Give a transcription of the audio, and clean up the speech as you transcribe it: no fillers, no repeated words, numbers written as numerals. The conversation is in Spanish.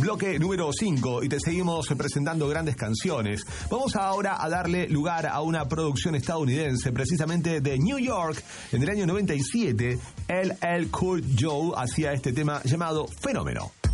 bloque número 5 y te seguimos presentando grandes canciones. Vamos ahora a darle lugar a una producción estadounidense, precisamente de New York. En el año 97, LL Cool Joe hacía este tema llamado Fenómeno.